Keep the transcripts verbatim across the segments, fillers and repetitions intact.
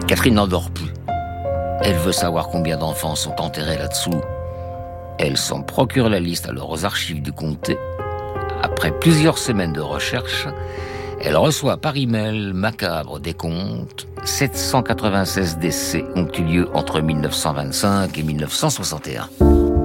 Catherine n'en dort plus. Elle veut savoir combien d'enfants sont enterrés là-dessous. Elle s'en procure la liste alors aux archives du comté. Après plusieurs semaines de recherche, elle reçoit par email macabre décompte. sept cent quatre-vingt-seize décès ont eu lieu entre mille neuf cent vingt-cinq et mille neuf cent soixante et un.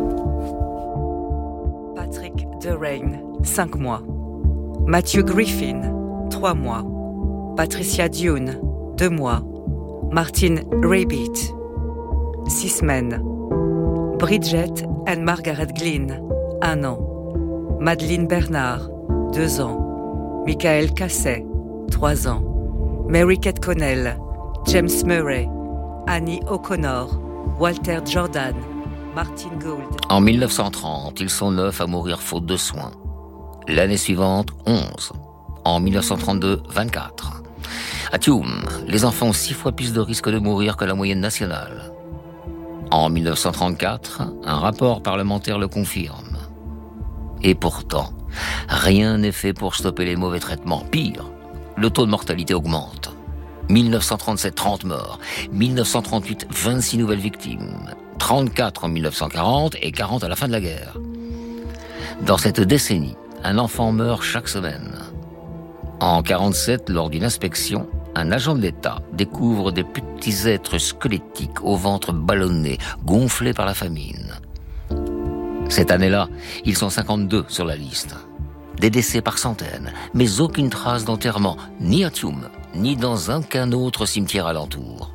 Patrick DeRain, cinq mois. Matthew Griffin, trois mois. Patricia Dune, deux mois. Martin Rabbit, six semaines. Bridget and Margaret Glynn, un an. Madeleine Bernard, deux ans. Michael Casset, trois ans. Mary Kate Connell, James Murray, Annie O'Connor, Walter Jordan, Martin Gould. En mille neuf cent trente, ils sont neuf à mourir faute de soins. L'année suivante, onze. En mille neuf cent trente-deux, vingt-quatre. À Tuam, les enfants ont six fois plus de risques de mourir que la moyenne nationale. En mille neuf cent trente-quatre, un rapport parlementaire le confirme. Et pourtant, rien n'est fait pour stopper les mauvais traitements. Pire, le taux de mortalité augmente. mille neuf cent trente-sept, trente morts. mille neuf cent trente-huit, vingt-six nouvelles victimes. trente-quatre en mille neuf cent quarante et quarante à la fin de la guerre. Dans cette décennie, un enfant meurt chaque semaine. En quarante-sept, lors d'une inspection, un agent de l'État découvre des petits êtres squelettiques au ventre ballonné, gonflés par la famine. Cette année-là, ils sont cinquante-deux sur la liste. Des décès par centaines, mais aucune trace d'enterrement, ni à Tuam, ni dans aucun autre cimetière alentour.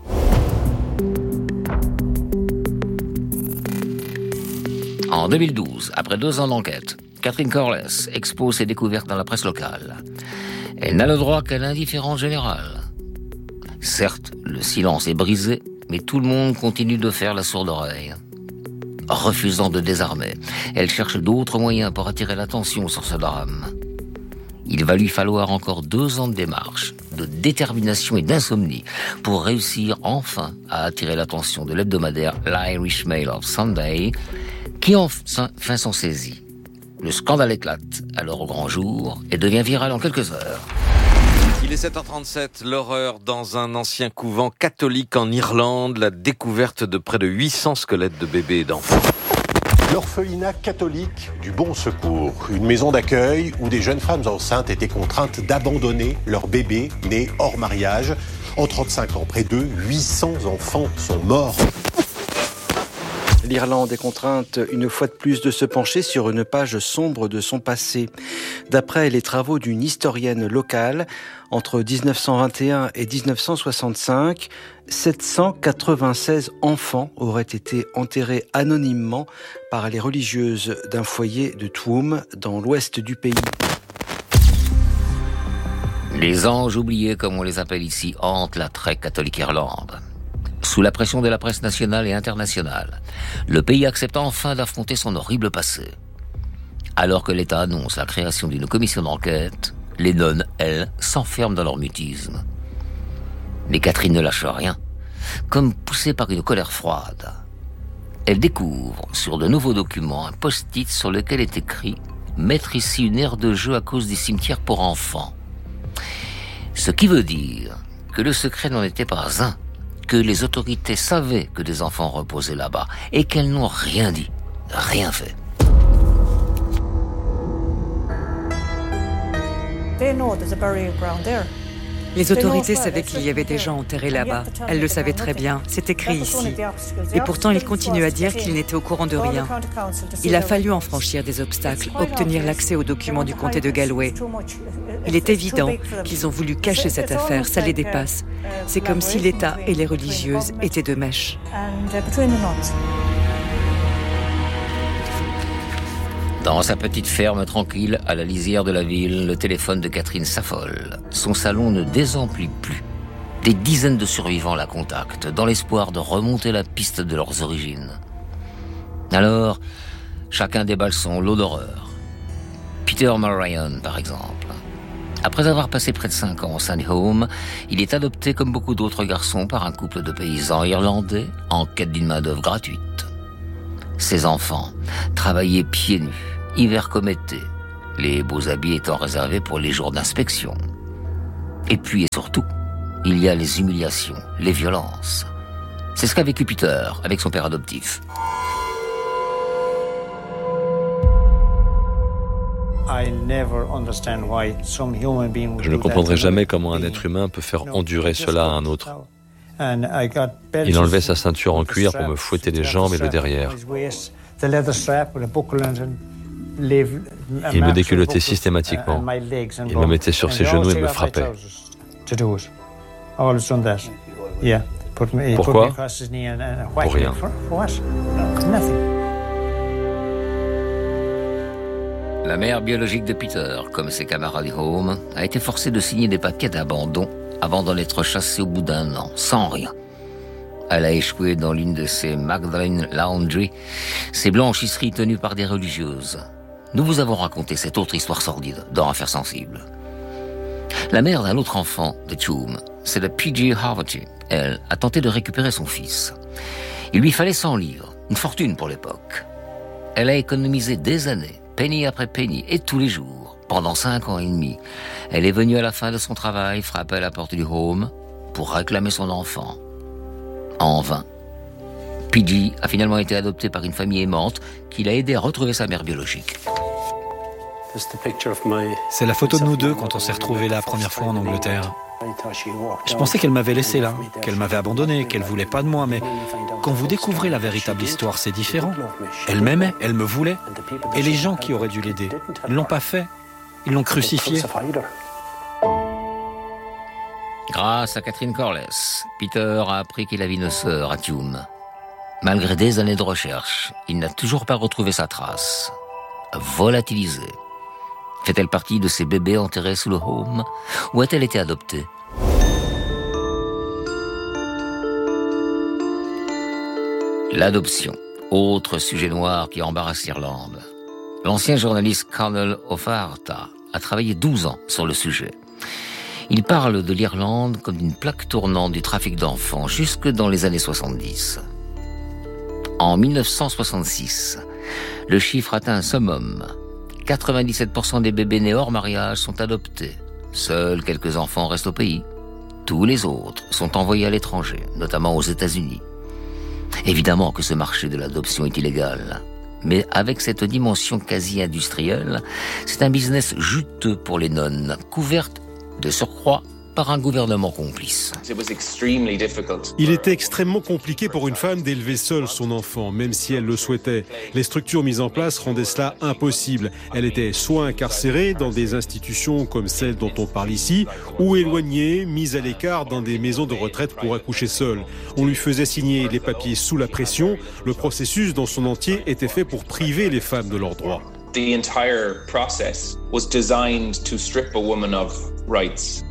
En deux mille douze, après deux ans d'enquête, Catherine Corless expose ses découvertes dans la presse locale. Elle n'a le droit qu'à l'indifférence générale. Certes, le silence est brisé, mais tout le monde continue de faire la sourde oreille. Refusant de désarmer, elle cherche d'autres moyens pour attirer l'attention sur ce drame. Il va lui falloir encore deux ans de démarche, de détermination et d'insomnie pour réussir enfin à attirer l'attention de l'hebdomadaire l'Irish Mail of Sunday, qui enfin s'en saisit. Le scandale éclate alors au grand jour et devient viral en quelques heures. Il est sept heures trente-sept, l'horreur dans un ancien couvent catholique en Irlande, la découverte de près de huit cents squelettes de bébés et d'enfants. L'orphelinat catholique du Bon Secours, une maison d'accueil où des jeunes femmes enceintes étaient contraintes d'abandonner leurs bébés nés hors mariage. En trente-cinq ans, près de huit cents enfants sont morts. L'Irlande est contrainte une fois de plus de se pencher sur une page sombre de son passé. D'après les travaux d'une historienne locale, entre dix-neuf cent vingt et un et dix-neuf cent soixante-cinq, sept cent quatre-vingt-seize enfants auraient été enterrés anonymement par les religieuses d'un foyer de Tuam, dans l'ouest du pays. Les anges oubliés, comme on les appelle ici, hantent la très catholique Irlande. Sous la pression de la presse nationale et internationale, le pays accepte enfin d'affronter son horrible passé. Alors que l'État annonce la création d'une commission d'enquête, les nonnes, elles, s'enferment dans leur mutisme. Mais Catherine ne lâche rien. Comme poussée par une colère froide, elle découvre sur de nouveaux documents un post-it sur lequel est écrit « Mettre ici une aire de jeu à cause des cimetières pour enfants ». Ce qui veut dire que le secret n'en était pas un, que les autorités savaient que des enfants reposaient là-bas et qu'elles n'ont rien dit, rien fait. Les autorités savaient qu'il y avait des gens enterrés là-bas. Elles le savaient très bien, c'est écrit ici. Et pourtant, ils continuent à dire qu'ils n'étaient au courant de rien. Il a fallu en franchir des obstacles, obtenir l'accès aux documents du comté de Galway. Il est évident qu'ils ont voulu cacher cette affaire, ça les dépasse. C'est comme si l'État et les religieuses étaient de mèche. Dans sa petite ferme tranquille, à la lisière de la ville, le téléphone de Catherine s'affole. Son salon ne désemplit plus. Des dizaines de survivants la contactent, dans l'espoir de remonter la piste de leurs origines. Alors, chacun déballe son lot d'horreur. Peter Marion, par exemple. Après avoir passé près de cinq ans au Sunny Home, il est adopté comme beaucoup d'autres garçons par un couple de paysans irlandais en quête d'une main-d'œuvre gratuite. Ces enfants travaillaient pieds nus, hiver comme été, les beaux habits étant réservés pour les jours d'inspection. Et puis et surtout, il y a les humiliations, les violences. C'est ce qu'a vécu Peter avec son père adoptif. Je ne comprendrai jamais comment un être humain peut faire endurer cela à un autre. Il enlevait sa ceinture en cuir pour me fouetter les jambes et le derrière. Il me déculottait systématiquement. Il me mettait sur ses genoux et me frappait. Pourquoi ? Pour rien. La mère biologique de Peter, comme ses camarades du Home, a été forcée de signer des papiers d'abandon avant d'en être chassée au bout d'un an, sans rien. Elle a échoué dans l'une de ces Magdalene Laundry, ces blanchisseries tenues par des religieuses. Nous vous avons raconté cette autre histoire sordide dans Affaires sensibles. La mère d'un autre enfant de Tuam, c'est la P G Harvey. Elle a tenté de récupérer son fils. Il lui fallait cent livres, une fortune pour l'époque. Elle a économisé des années, penny après penny, et tous les jours, pendant cinq ans et demi. Elle est venue à la fin de son travail frapper à la porte du Home pour réclamer son enfant. En vain. P G a finalement été adopté par une famille aimante qui l'a aidé à retrouver sa mère biologique. C'est la photo de nous deux quand on s'est retrouvés la première fois en Angleterre. Je pensais qu'elle m'avait laissé là, qu'elle m'avait abandonné, qu'elle voulait pas de moi, mais quand vous découvrez la véritable histoire, c'est différent. Elle m'aimait, elle me voulait, et les gens qui auraient dû l'aider, ils l'ont pas fait, ils l'ont crucifiée. Grâce à Catherine Corless, Peter a appris qu'il avait une sœur à Tuam. Malgré des années de recherche, il n'a toujours pas retrouvé sa trace. Volatilisée. Fait-elle partie de ces bébés enterrés sous le Home, ou a-t-elle été adoptée ? L'adoption, autre sujet noir qui embarrasse l'Irlande. L'ancien journaliste Colonel O'Farta a travaillé douze ans sur le sujet. Il parle de l'Irlande comme d'une plaque tournante du trafic d'enfants jusque dans les années soixante-dix. En dix-neuf cent soixante-six, le chiffre atteint un summum. quatre-vingt-dix-sept pour cent des bébés nés hors mariage sont adoptés. Seuls quelques enfants restent au pays. Tous les autres sont envoyés à l'étranger, notamment aux États-Unis. Évidemment que ce marché de l'adoption est illégal. Mais avec cette dimension quasi industrielle, c'est un business juteux pour les nonnes, couvertes de surcroît par un gouvernement complice. Il était extrêmement compliqué pour une femme d'élever seule son enfant, même si elle le souhaitait. Les structures mises en place rendaient cela impossible. Elle était soit incarcérée dans des institutions comme celle dont on parle ici, ou éloignée, mise à l'écart dans des maisons de retraite pour accoucher seule. On lui faisait signer les papiers sous la pression. Le processus dans son entier était fait pour priver les femmes de leurs droits. The entire process was designed to strip a woman of rights.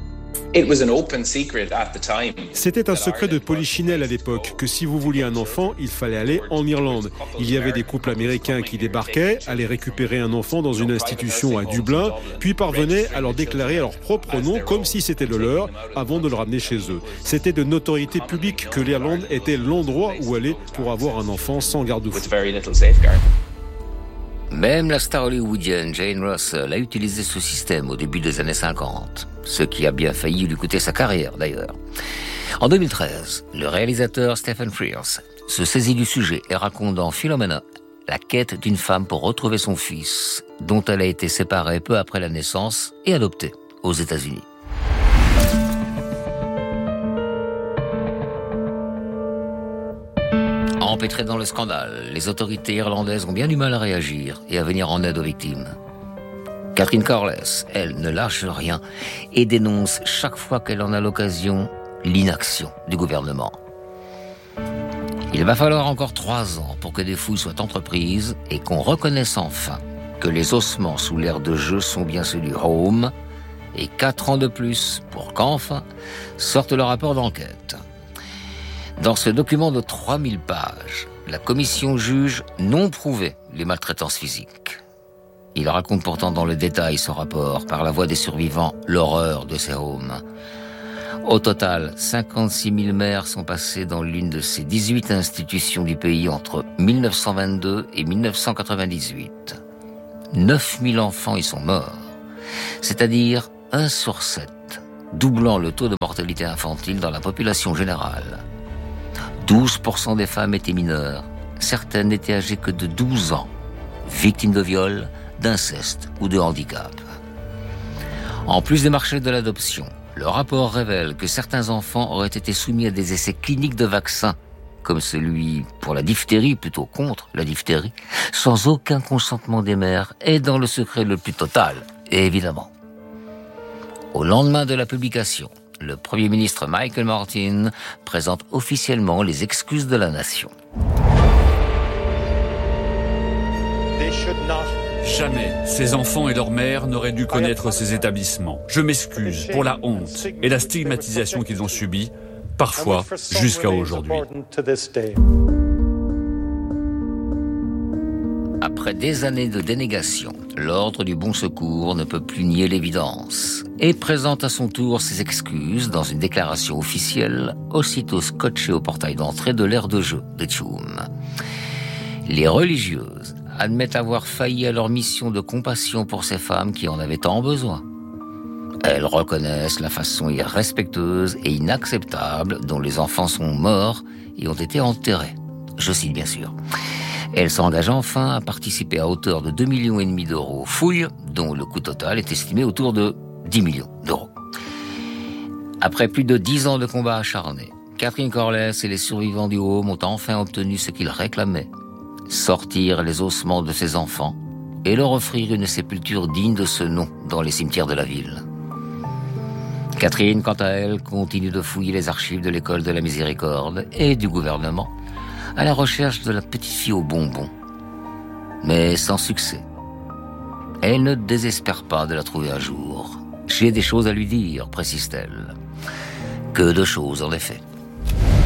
C'était un secret de polichinelle à l'époque, que si vous vouliez un enfant, il fallait aller en Irlande. Il y avait des couples américains qui débarquaient, allaient récupérer un enfant dans une institution à Dublin, puis parvenaient à leur déclarer à leur propre nom comme si c'était le leur, avant de le ramener chez eux. C'était de notoriété publique que l'Irlande était l'endroit où aller pour avoir un enfant sans garde-fou. Même la star hollywoodienne Jane Russell a utilisé ce système au début des années cinquante, ce qui a bien failli lui coûter sa carrière d'ailleurs. En deux mille treize, le réalisateur Stephen Frears se saisit du sujet et raconte dans Philomena la quête d'une femme pour retrouver son fils, dont elle a été séparée peu après la naissance et adoptée aux États-Unis. Empêtrées dans le scandale, les autorités irlandaises ont bien du mal à réagir et à venir en aide aux victimes. Catherine Corless, elle, ne lâche rien et dénonce chaque fois qu'elle en a l'occasion l'inaction du gouvernement. Il va falloir encore trois ans pour que des fouilles soient entreprises et qu'on reconnaisse enfin que les ossements sous l'aire de jeu sont bien ceux du Home, et quatre ans de plus pour qu'enfin sorte le rapport d'enquête. Dans ce document de trois mille pages, la commission juge non prouvé les maltraitances physiques. Il raconte pourtant dans le détail ce rapport, par la voix des survivants, l'horreur de ces homes. Au total, cinquante-six mille mères sont passées dans l'une de ces dix-huit institutions du pays entre dix-neuf cent vingt-deux et dix-neuf cent quatre-vingt-dix-huit. neuf mille enfants y sont morts, c'est-à-dire un sur sept. doublant le taux de mortalité infantile dans la population générale. douze pour cent des femmes étaient mineures, certaines n'étaient âgées que de douze ans, victimes de viols, d'inceste ou de handicap. En plus des marchés de l'adoption, le rapport révèle que certains enfants auraient été soumis à des essais cliniques de vaccins, comme celui pour la diphtérie, plutôt contre la diphtérie, sans aucun consentement des mères et dans le secret le plus total, évidemment. Au lendemain de la publication, le Premier ministre Michael Martin présente officiellement les excuses de la nation. Jamais ces enfants et leurs mères n'auraient dû connaître ces établissements. Je m'excuse pour la honte et la stigmatisation qu'ils ont subie, parfois jusqu'à aujourd'hui. Après des années de dénégation, l'Ordre du Bon Secours ne peut plus nier l'évidence et présente à son tour ses excuses dans une déclaration officielle, aussitôt scotchée au portail d'entrée de l'aire de jeu de Tuam. Les religieuses admettent avoir failli à leur mission de compassion pour ces femmes qui en avaient tant besoin. Elles reconnaissent la façon irrespectueuse et inacceptable dont les enfants sont morts et ont été enterrés. Je cite bien sûr. Elles s'engagent enfin à participer à hauteur de deux virgule cinq millions d'euros aux fouilles, dont le coût total est estimé autour de dix millions d'euros. Après plus de dix ans de combats acharnés, Catherine Corless et les survivants du Home ont enfin obtenu ce qu'ils réclamaient: sortir les ossements de ces enfants et leur offrir une sépulture digne de ce nom dans les cimetières de la ville. Catherine, quant à elle, continue de fouiller les archives de l'école de la Miséricorde et du gouvernement à la recherche de la petite fille aux bonbons. Mais sans succès. Elle ne désespère pas de la trouver un jour. J'ai des choses à lui dire, précise-t-elle. Que de choses, en effet.